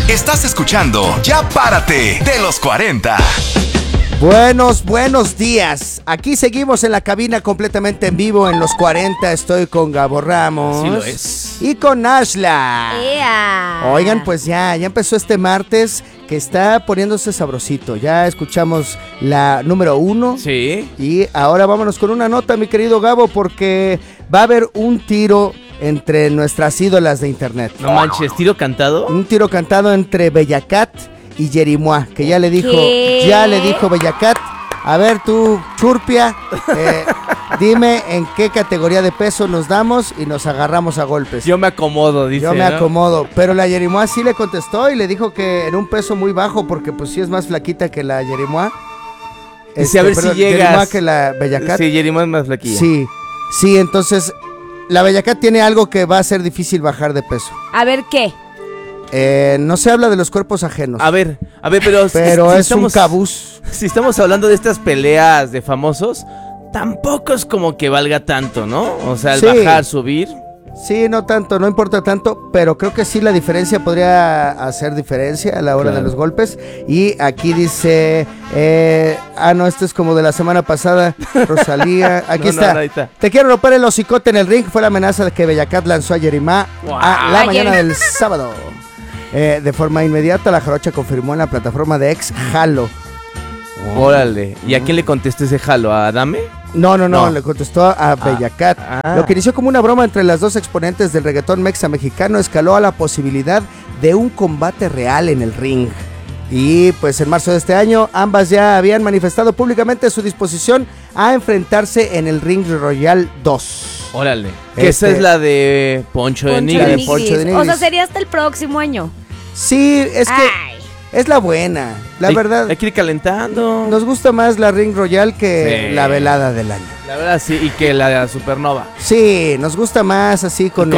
Estás escuchando Ya Párate de los 40. Buenos días. Aquí seguimos en la cabina completamente en vivo en los 40. Estoy con Gabo Ramos. Sí lo es. Y con Ashla. ¡Ea! Oigan, pues ya empezó este martes que está poniéndose sabrosito. Ya escuchamos la número 1. Sí. Y ahora vámonos con una nota, mi querido Gabo, porque va a haber un tiro entre nuestras ídolas de internet. No manches, ¿tiro cantado? Un tiro cantado entre Bella Cat y Yerimoa, que ya le dijo Bella Cat. A ver tú, Churpia, dime en qué categoría de peso nos damos y nos agarramos a golpes. Yo me acomodo, dice. Yo me acomodo, pero la Yerimoa sí le contestó y le dijo que en un peso muy bajo, porque pues sí es más flaquita que la Yerimoa. Dice, a ver si llegas. Yerimoa que la Bella Cat. Sí, Yerimoa es más flaquilla. Sí, entonces la Bella Cat tiene algo que va a ser difícil bajar de peso. A ver, ¿qué? No se habla de los cuerpos ajenos. A ver, pero si es un cabús. Si estamos hablando de estas peleas de famosos, tampoco es como que valga tanto, ¿no? O sea, el bajar, subir. Sí, no tanto, no importa tanto, pero creo que sí la diferencia podría hacer diferencia a la hora de los golpes. Y aquí dice, no, esto es como de la semana pasada, Rosalía, aquí está. Te quiero romper el hocicote en el ring, fue la amenaza que Bella Cat lanzó a Yerimoa a la mañana del sábado. De forma inmediata, la jarocha confirmó en la plataforma de ex Jalo. Órale, ¿y a quién le contestó ese Jalo? ¿A Adame? No, le contestó a Bella Cat. Lo que inició como una broma entre las dos exponentes del reggaetón mexa mexicano escaló a la posibilidad de un combate real en el ring. Y pues en marzo de este año, ambas ya habían manifestado públicamente su disposición a enfrentarse en el Ring Royal 2. Órale, que esa es la de Poncho de Nigris. O sea, sería hasta el próximo año. Sí, es que es la buena, la verdad. Hay que ir calentando. Nos gusta más la Ring Royal que la velada del año. La verdad sí, y que la Supernova. Sí, nos gusta más así con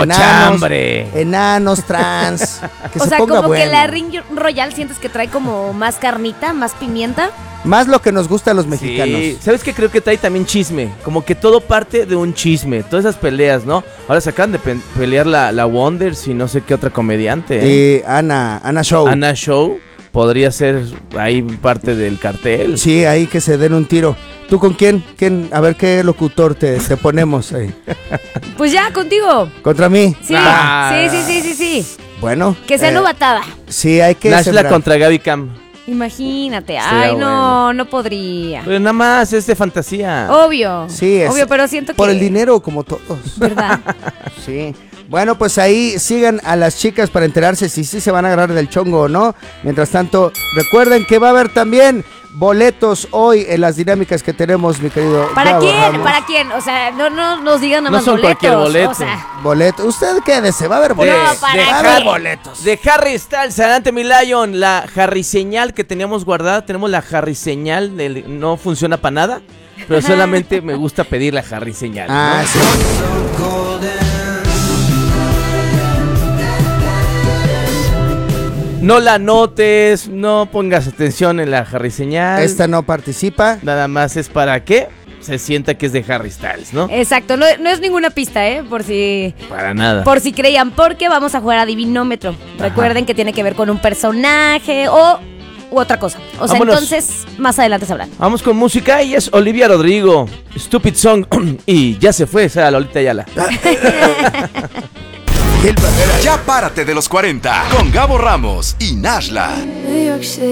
enanos trans. Que o se sea, ponga como bueno. que la Ring Royal sientes que trae como más carnita, más pimienta. Más lo que nos gusta a los mexicanos. Sí, ¿sabes qué? Creo que trae también chisme. Como que todo parte de un chisme. Todas esas peleas, ¿no? Ahora se acaban de pelear la Wonders y no sé qué otra comediante. Y Ana Show. Ana Show podría ser ahí parte del cartel. Sí, ahí que se den un tiro. ¿Tú con quién? A ver qué locutor te ponemos ahí. Pues ya, contigo. ¿Contra mí? Sí, sí. Bueno. Que sea novatada. Sí, hay que Nashla contra Gaby Cam. Imagínate, bueno. no podría. Pero nada más es de fantasía. Obvio. Sí, obvio, pero siento que por el dinero como todos. ¿Verdad? Sí. Bueno, pues ahí sigan a las chicas para enterarse si sí se van a agarrar del chongo o no. Mientras tanto, recuerden que va a haber también boletos hoy en las dinámicas que tenemos, mi querido ¿Para Gabo quién? Ramos. ¿Para quién? O sea, no nos digan nada más son boletos. Cualquier boleto. O sea, Boleto. Usted quédese, va a haber boletos. ¿para va a haber boletos. De Harry Styles, adelante mi Lion. La Harry señal que teníamos guardada. Tenemos la Harry señal. No funciona para nada. Pero solamente me gusta pedir la Harry señal. Ah, ¿no? sí. No la notes, no pongas atención en la Harry señal. Esta no participa. Nada más es para que se sienta que es de Harry Styles, ¿no? exacto, no es ninguna pista, por si Para nada. Por si creían, porque vamos a jugar a Divinómetro. Recuerden que tiene que ver con un personaje u otra cosa. O sea, Vámonos. entonces, más adelante sabrán. Vamos con música y es Olivia Rodrigo, Stupid Song y ya se fue esa Lolita Ayala. Ya Párate de los 40 con Gabo Ramos y Nashla.